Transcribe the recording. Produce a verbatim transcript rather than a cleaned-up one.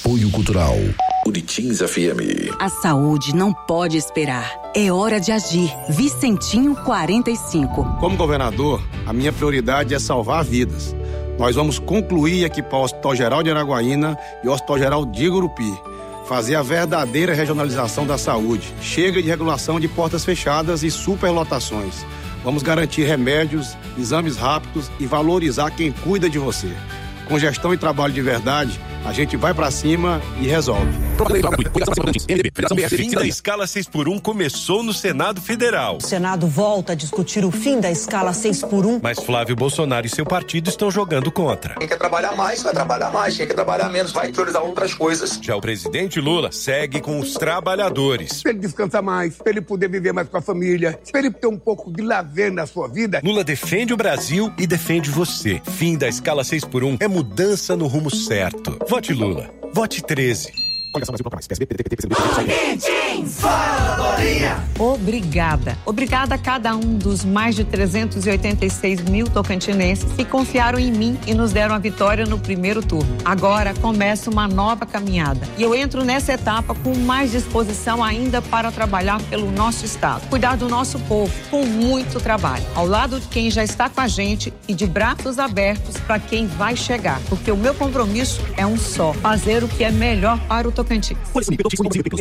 Apoio Cultural Uritins F M. A saúde não pode esperar. É hora de agir. Vicentinho quarenta e cinco. Como governador, a minha prioridade é salvar vidas. Nós vamos concluir e equipar o Hospital Geral de Araguaína e o Hospital Geral de Igurupi. Fazer a verdadeira regionalização da saúde. Chega de regulação de portas fechadas e superlotações. Vamos garantir remédios, exames rápidos e valorizar quem cuida de você. Com gestão e trabalho de verdade, a gente vai pra cima e resolve. O fim da escala seis por um começou no Senado Federal. O Senado volta a discutir o fim da escala seis por um. Mas Flávio Bolsonaro e seu partido estão jogando contra. Quem quer trabalhar mais, vai trabalhar mais. Quem quer trabalhar menos, vai priorizar outras coisas. Já o presidente Lula segue com os trabalhadores. Pra ele descansar mais, pra ele poder viver mais com a família, pra ele ter um pouco de lazer na sua vida. Lula defende o Brasil e defende você. Fim da escala seis por um é mudança no rumo certo. Vote Lula. Vote treze. Obrigada. Obrigada a cada um dos mais de trezentos e oitenta e seis mil tocantinenses que confiaram em mim e nos deram a vitória no primeiro turno. Agora começa uma nova caminhada e eu entro nessa etapa com mais disposição ainda para trabalhar pelo nosso estado, cuidar do nosso povo com muito trabalho, ao lado de quem já está com a gente e de braços abertos para quem vai chegar, porque o meu compromisso é um só, fazer o que é melhor para o Tocantins.